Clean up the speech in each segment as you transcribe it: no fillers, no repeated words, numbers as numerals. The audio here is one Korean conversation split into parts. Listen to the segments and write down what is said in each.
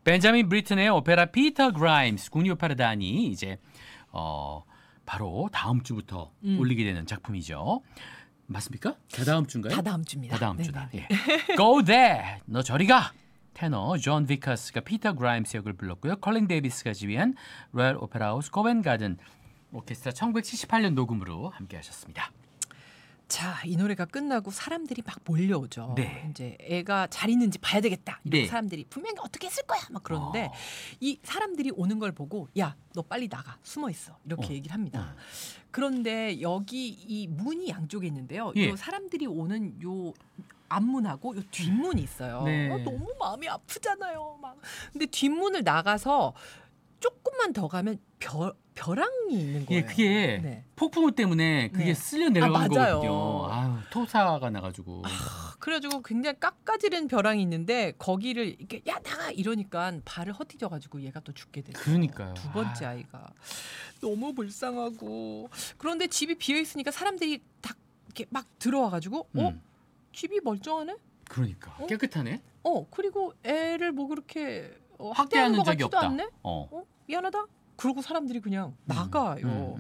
벤자민 브리튼의 오페라 피터 그라임스 국립 오페라단이 이제 바로 다음 주부터 올리게 되는 작품이죠. 맞습니까? 다다음 주인가요? 다다음 주입니다. 다다음 주다. 예. Go there. 너 저리 가. 테너 존 비커스가 피터 그라임스 역을 불렀고요. 컬린 데이비스가 지휘한 로얄 오페라 하우스 코벤 가든 오케스트라 1978년 녹음으로 함께 하셨습니다. 자, 이 노래가 끝나고 사람들이 막 몰려오죠. 네. 이제 애가 잘 있는지 봐야 되겠다. 이런 네. 사람들이 분명히 어떻게 했을 거야. 막 그러는데 이 사람들이 오는 걸 보고 야, 너 빨리 나가. 숨어 있어. 이렇게 얘기를 합니다. 그런데 여기 이 문이 양쪽에 있는데요. 예. 요 사람들이 오는 요 앞문하고 요 뒷문이 있어요. 네. 너무 마음이 아프잖아요. 막. 근데 뒷문을 나가서 조금만 더 가면 벼랑이 있는 거예요. 예, 그게 네. 폭풍우 때문에 그게 네. 쓸려 내려간 맞아요. 거거든요. 아유, 토사가 나가지고. 그래가지고 굉장히 깎아지른 벼랑이 있는데 거기를 이렇게 야 나가 이러니까 발을 헛디뎌가지고 얘가 또 죽게 됐어요. 그러니까요. 두 번째 아이가 너무 불쌍하고 그런데 집이 비어 있으니까 사람들이 다 이렇게 막 들어와가지고 집이 멀쩡하네. 그러니까 깨끗하네. 그리고 애를 뭐 그렇게 학대하는 것 적이 같지도 없다. 않네. 미안하다. 그러고 사람들이 그냥 나가요.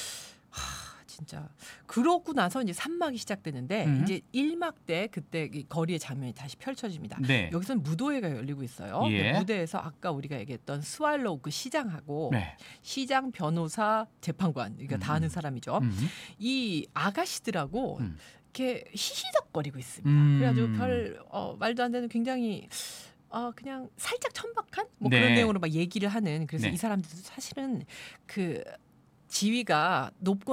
진짜 그러고 나서 이제 3막이 시작되는데 이제 1막 때 그때 이 거리의 장면이 다시 펼쳐집니다. 네. 여기서는 무도회가 열리고 있어요. 예. 그 무대에서 아까 우리가 얘기했던 스왈로우 그 시장하고 네. 시장, 변호사, 재판관 이거 다 아는 사람이죠. 이 아가씨들하고 이렇게 히히덕거리고 있습니다. 그래가지고 별 말도 안 되는 굉장히 그냥 살짝 천박한 뭐 네. 그런 내용으로 막 얘기를 하는 그래서 네. 이 사람들도 사실은 그 지위가 높고